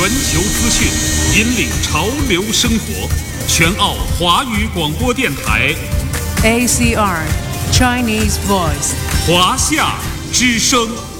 全球资讯，引领潮流生活。全澳华语广播电台 ACR Chinese Voice 华夏之声。